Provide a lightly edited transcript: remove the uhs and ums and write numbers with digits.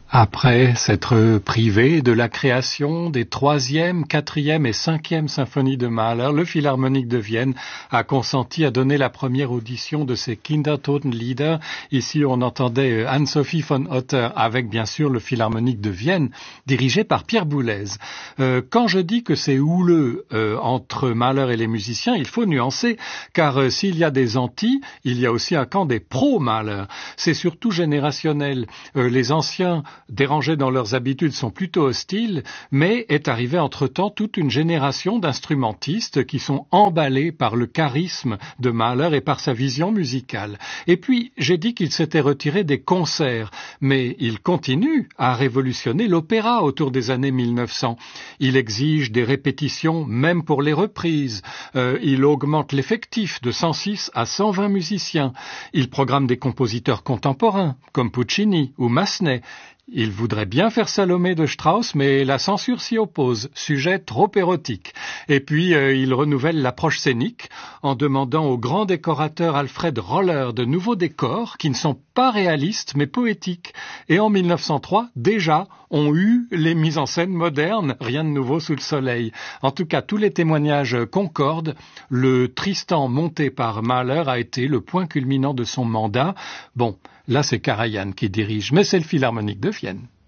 Après s'être privé de la création des 3e, 4e et 5e symphonies de Mahler, le Philharmonique de Vienne a consenti à donner la première audition de ses Kindertotenlieder. Ici, on entendait Anne-Sophie von Otter avec bien sûr le Philharmonique de Vienne, dirigé par Pierre Boulez. Quand je dis que c'est houleux entre Mahler et les musiciens, il faut nuancer, car s'il y a des anti, il y a aussi un camp des pro-Mahler. C'est surtout générationnel. Les anciens dérangés dans leurs habitudes sont plutôt hostiles, mais est arrivée entre-temps toute une génération d'instrumentistes qui sont emballés par le charisme de Mahler et par sa vision musicale. Et puis, j'ai dit qu'il s'était retiré des concerts, mais il continue à révolutionner l'opéra autour des années 1900. Il exige des répétitions même pour les reprises. Il augmente l'effectif de 106 à 120 musiciens. Il programme des compositeurs contemporains, comme Puccini ou Massenet. Il voudrait bien faire Salomé de Strauss, mais la censure s'y oppose, sujet trop érotique. Et puis, il renouvelle l'approche scénique en demandant au grand décorateur Alfred Roller de nouveaux décors qui ne sont pas réalistes mais poétiques. Et en 1903, déjà, on eut les mises en scène modernes, rien de nouveau sous le soleil. En tout cas, tous les témoignages concordent. Le Tristan monté par Mahler a été le point culminant de son mandat. Bon, là c'est Karajan qui dirige, mais c'est le Philharmonique de Vienne.